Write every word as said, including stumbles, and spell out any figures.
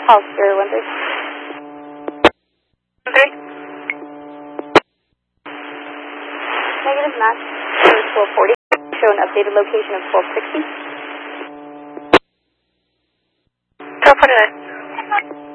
Call zero one three. Three. Negative match for twelve forty. Show an updated location of twelve sixty. twelve forty-nine.